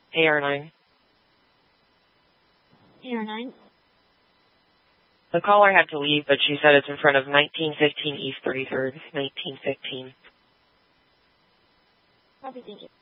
AR9. AR9. The caller had to leave, but she said it's in front of 1915 East 33rd, 1915. Copy, thank you.